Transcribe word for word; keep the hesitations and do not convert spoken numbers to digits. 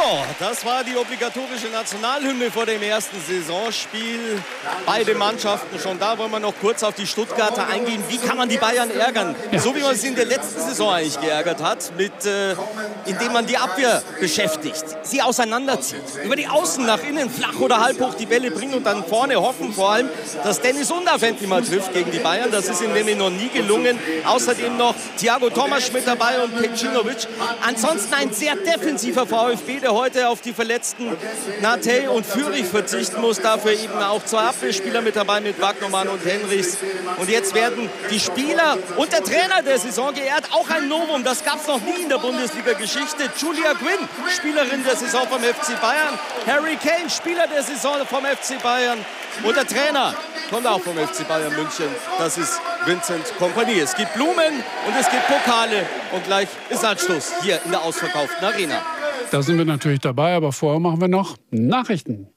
das war die obligatorische Nationalhymne vor dem ersten Saisonspiel. Beide Mannschaften schon da. Wollen wir noch kurz auf die Stuttgarter eingehen. Wie kann man die Bayern ärgern? Ja. So wie man sie in der letzten Saison eigentlich geärgert hat, mit, äh, indem man die Abwehr beschäftigt, sie auseinanderzieht, über die Außen nach innen flach oder halb hoch die Bälle bringt und dann vorne hoffen vor allem, dass Dennis Undaff endlich mal trifft gegen die Bayern. Das ist ihm nämlich noch nie gelungen. Außerdem noch Thiago Tomasch mit dabei und Pecinovic. Ansonsten ein sehr defensiver VfB, der heute auf die verletzten Nate und Führig verzichten muss. Dafür eben auch zwei Abwehrspieler mit dabei, mit Wagnermann und Henrichs. Und jetzt werden die Spieler und der Trainer der Saison geehrt. Auch ein Novum, das gab es noch nie in der Bundesliga-Geschichte. Julia Quinn, Spielerin der Saison vom F C Bayern. Harry Kane, Spieler der Saison vom F C Bayern. Und der Trainer kommt auch vom F C Bayern München. Das ist Vincent Kompany. Es gibt Blumen und es gibt Pokale. Und gleich ist Anschluss hier in der ausverkauften Arena. Da sind wir natürlich dabei, aber vorher machen wir noch Nachrichten.